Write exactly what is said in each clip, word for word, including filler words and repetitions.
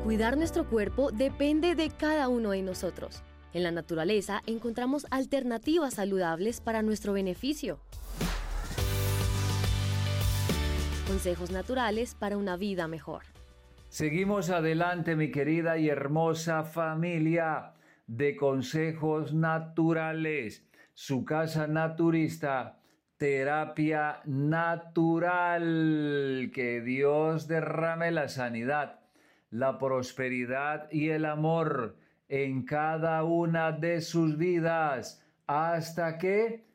Cuidar nuestro cuerpo depende de cada uno de nosotros. En la naturaleza encontramos alternativas saludables para nuestro beneficio. Consejos naturales para una vida mejor. Seguimos adelante, mi querida y hermosa familia de Consejos Naturales. Su casa naturista, terapia natural. Que Dios derrame la sanidad, la prosperidad y el amor en cada una de sus vidas hasta que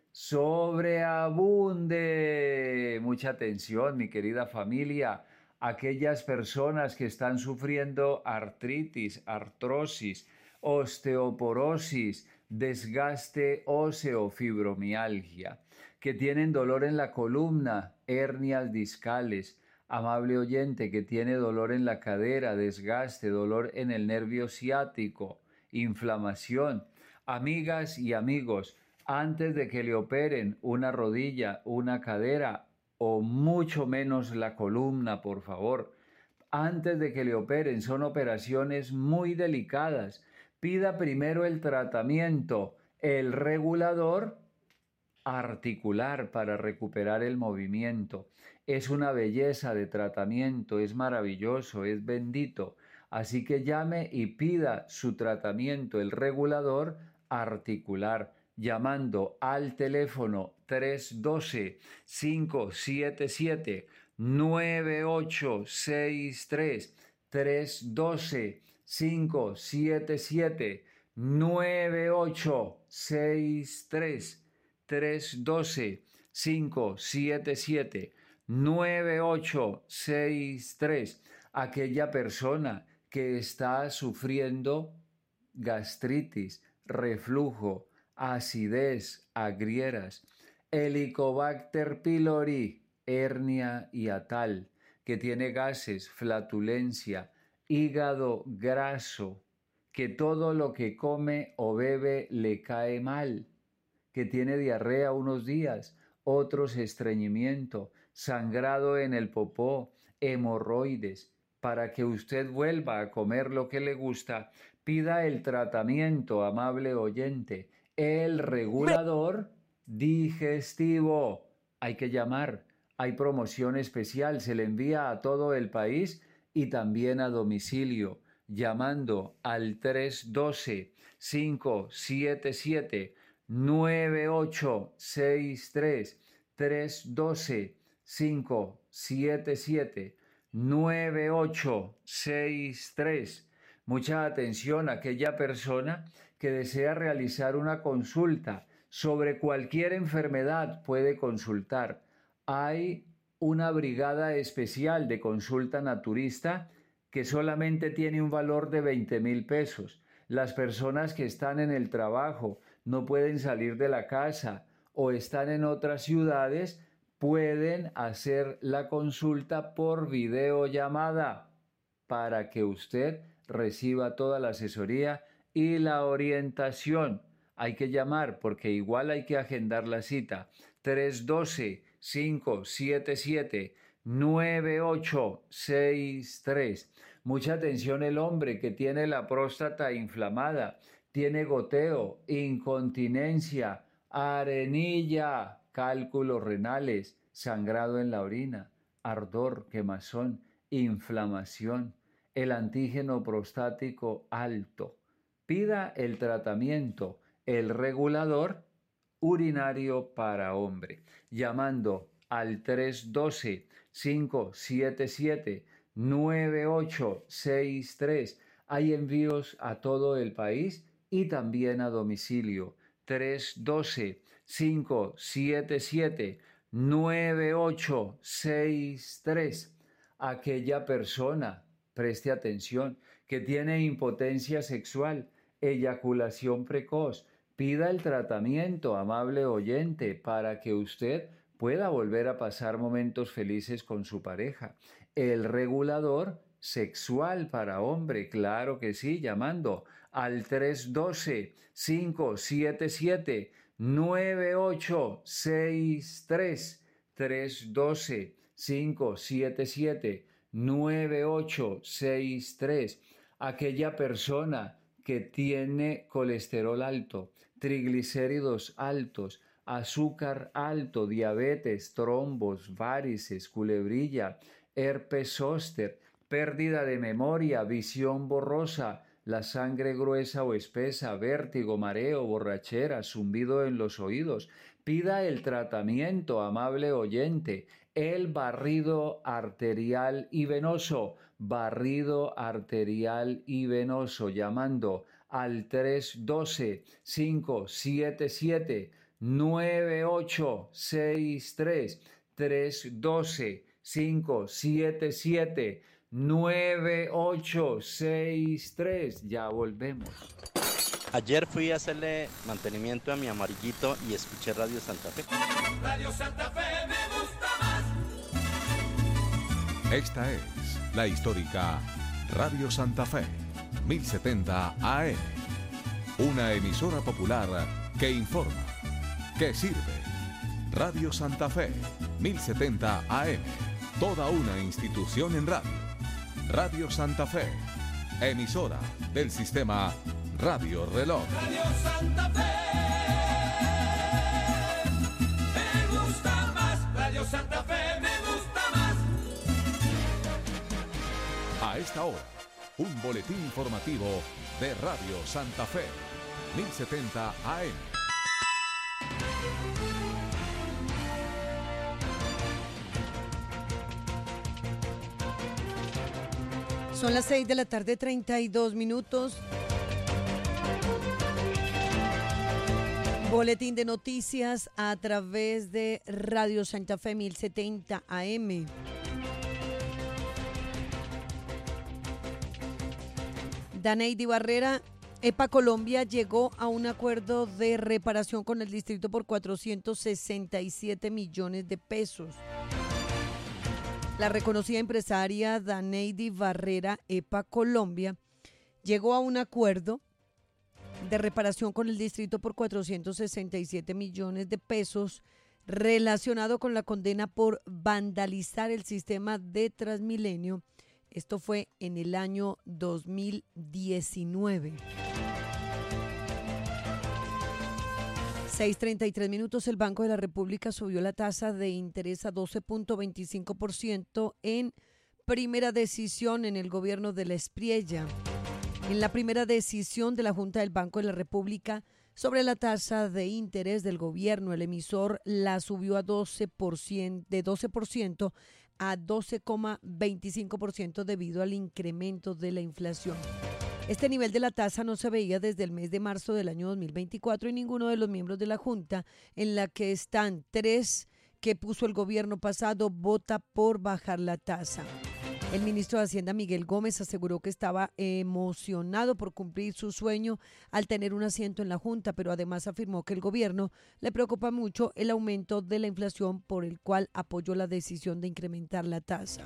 sobreabunde. Mucha atención, mi querida familia. Aquellas personas que están sufriendo artritis, artrosis, osteoporosis, desgaste óseo, fibromialgia, que tienen dolor en la columna, hernias discales, amable oyente, que tiene dolor en la cadera, desgaste, dolor en el nervio ciático, inflamación. Amigas y amigos, antes de que le operen una rodilla, una cadera o mucho menos la columna, por favor, antes de que le operen, son operaciones muy delicadas. Pida primero el tratamiento, el regulador articular para recuperar el movimiento. Es una belleza de tratamiento, es maravilloso, es bendito. Así que llame y pida su tratamiento, el regulador articular, llamando al teléfono tres uno dos, cinco siete siete, nueve ocho seis tres, tres uno dos, cinco siete siete, nueve ocho seis tres, tres uno dos, cinco siete siete, nueve ocho seis tres. Aquella persona que está sufriendo gastritis, reflujo, acidez, agrieras, Helicobacter pylori, hernia hiatal, que tiene gases, flatulencia, hígado graso, que todo lo que come o bebe le cae mal, que tiene diarrea unos días, otros estreñimiento, sangrado en el popó, hemorroides. Para que usted vuelva a comer lo que le gusta, pida el tratamiento, amable oyente, el regulador digestivo. Hay que llamar, hay promoción especial, se le envía a todo el país y también a domicilio, llamando al tres uno dos, cinco siete siete, nueve ocho seis tres, tres uno dos, cinco siete siete, nueve ocho seis tres. Mucha atención a aquella persona que desea realizar una consulta sobre cualquier enfermedad, puede consultar. Hay una brigada especial de consulta naturista que solamente tiene un valor de veinte mil pesos. Las personas que están en el trabajo, no pueden salir de la casa o están en otras ciudades, pueden hacer la consulta por videollamada para que usted reciba toda la asesoría y la orientación. Hay que llamar porque igual hay que agendar la cita. tres uno dos, cinco siete siete, nueve ocho seis tres. Mucha atención, el hombre que tiene la próstata inflamada, tiene goteo, incontinencia, arenilla, cálculos renales, sangrado en la orina, ardor, quemazón, inflamación, el antígeno prostático alto. Pida el tratamiento, el regulador urinario para hombre, llamando al tres uno dos, cinco siete siete, nueve ocho seis tres. Hay envíos a todo el país y también a domicilio. tres uno dos, cinco siete siete, nueve ocho seis tres. Aquella persona, preste atención, que tiene impotencia sexual, eyaculación precoz, pida el tratamiento, amable oyente, para que usted pueda volver a pasar momentos felices con su pareja. El regulador sexual para hombre, claro que sí, llamando al tres uno dos, cinco siete siete, nueve ocho seis tres, tres uno dos, cinco siete siete, nueve ocho seis tres. aquella persona que tiene colesterol alto, triglicéridos altos, azúcar alto, diabetes, trombos, varices, culebrilla, herpes zóster, pérdida de memoria, visión borrosa, la sangre gruesa o espesa, vértigo, mareo, borrachera, zumbido en los oídos. Pida el tratamiento, amable oyente, el barrido arterial y venoso, barrido arterial y venoso, llamando al tres uno dos, cinco siete siete, nueve ocho seis tres, tres uno dos, cinco siete siete, nueve ocho seis tres. Ya volvemos. Ayer fui a hacerle mantenimiento a mi amarillito y escuché Radio Santa Fe. Radio Santa Fe me gusta más. Esta es la histórica Radio Santa Fe, mil setenta A M. Una emisora popular que informa, que sirve. Radio Santa Fe, mil setenta A M. Toda una institución en radio. Radio Santa Fe, emisora del sistema Radio Reloj. Radio Santa Fe me gusta más. Radio Santa Fe me gusta más. A esta hora, un boletín informativo de Radio Santa Fe, mil setenta A M. Son las seis de la tarde, treinta y dos minutos. Boletín de noticias a través de Radio Santa Fe mil setenta A M. Daneidy Barrera, EPA Colombia llegó a un acuerdo de reparación con el distrito por cuatrocientos sesenta y siete millones de pesos. La reconocida empresaria Daneidy Barrera, EPA Colombia, llegó a un acuerdo de reparación con el distrito por cuatrocientos sesenta y siete millones de pesos relacionado con la condena por vandalizar el sistema de Transmilenio. Esto fue en el año dos mil diecinueve. seis treinta y tres minutos, el Banco de la República subió la tasa de interés a doce punto veinticinco por ciento en primera decisión en el gobierno de la Espriella. En la primera decisión de la Junta del Banco de la República sobre la tasa de interés del gobierno, el emisor la subió a doce por ciento, de doce por ciento a doce coma veinticinco por ciento debido al incremento de la inflación. Este nivel de la tasa no se veía desde el mes de marzo del año dos mil veinticuatro y ninguno de los miembros de la Junta, en la que están tres que puso el gobierno pasado, vota por bajar la tasa. El ministro de Hacienda, Miguel Gómez, aseguró que estaba emocionado por cumplir su sueño al tener un asiento en la Junta, pero además afirmó que el gobierno le preocupa mucho el aumento de la inflación, por el cual apoyó la decisión de incrementar la tasa.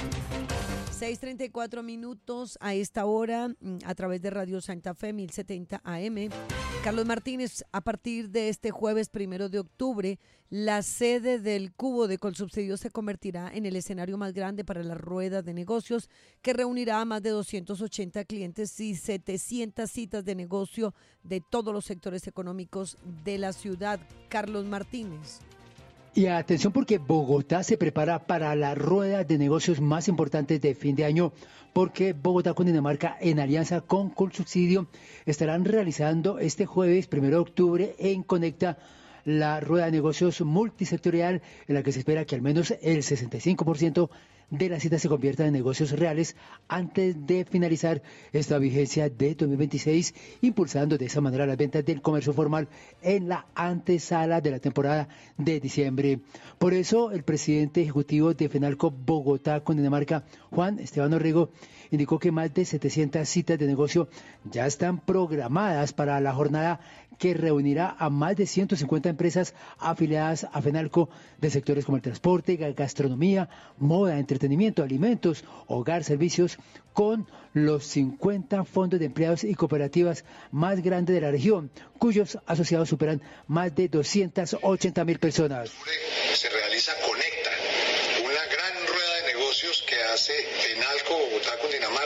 seis treinta y cuatro minutos a esta hora a través de Radio Santa Fe mil setenta A M. Carlos Martínez, a partir de este jueves primero de octubre, la sede del Cubo de Colsubsidio se convertirá en el escenario más grande para la rueda de negocios, que reunirá a más de doscientos ochenta clientes y setecientas citas de negocio de todos los sectores económicos de la ciudad. Carlos Martínez. Y atención, porque Bogotá se prepara para la rueda de negocios más importantes de fin de año, porque Bogotá con Dinamarca, en alianza con Colsubsidio, estarán realizando este jueves primero de octubre en Conecta la rueda de negocios multisectorial, en la que se espera que al menos el sesenta y cinco por ciento de las citas se conviertan en negocios reales antes de finalizar esta vigencia de dos mil veintiséis, impulsando de esa manera las ventas del comercio formal en la antesala de la temporada de diciembre. Por eso, el presidente ejecutivo de FENALCO Bogotá con Dinamarca, Juan Esteban Orrego, indicó que más de setecientas citas de negocio ya están programadas para la jornada, que reunirá a más de ciento cincuenta empresas afiliadas a FENALCO de sectores como el transporte, gastronomía, moda, entretenimiento, alimentos, hogar, servicios, con los cincuenta fondos de empleados y cooperativas más grandes de la región, cuyos asociados superan más de doscientas ochenta mil personas. Se realiza Conecta, una gran rueda de negocios que hace FENALCO Bogotá con Dinamarca en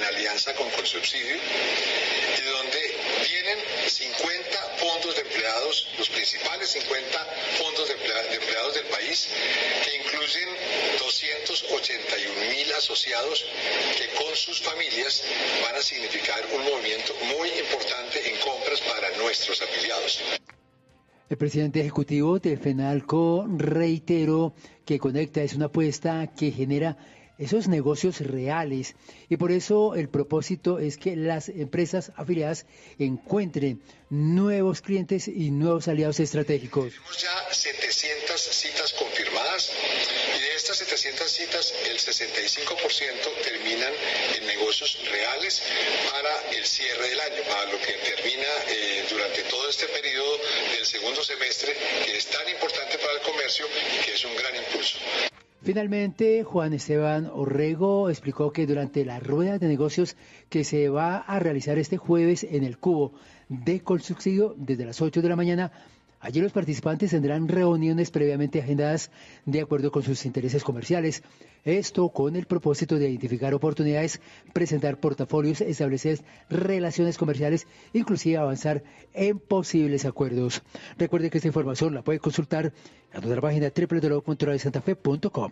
alianza con Colsubsidio, y donde vienen cincuenta fondos de empleados, los principales cincuenta fondos de empleados del país, que incluyen doscientos ochenta y un mil asociados que con sus familias van a significar un movimiento muy importante en compras para nuestros afiliados. El presidente ejecutivo de FENALCO reiteró que Conecta es una apuesta que genera esos negocios reales y por eso el propósito es que las empresas afiliadas encuentren nuevos clientes y nuevos aliados estratégicos. Tenemos ya setecientas citas confirmadas y de estas setecientas citas el sesenta y cinco por ciento terminan en negocios reales para el cierre del año, para lo que termina eh, durante todo este periodo del segundo semestre, que es tan importante para el comercio y que es un gran impulso. Finalmente, Juan Esteban Orrego explicó que durante la rueda de negocios que se va a realizar este jueves en el Cubo de Colsubsidio desde las ocho de la mañana, allí los participantes tendrán reuniones previamente agendadas de acuerdo con sus intereses comerciales. Esto con el propósito de identificar oportunidades, presentar portafolios, establecer relaciones comerciales, inclusive avanzar en posibles acuerdos. Recuerde que esta información la puede consultar en nuestra página doble u doble u doble u punto radio santa fe punto com.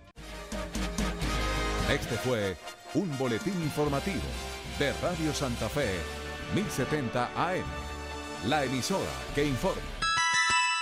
Este fue un boletín informativo de Radio Santa Fe, mil setenta A M, la emisora que informa.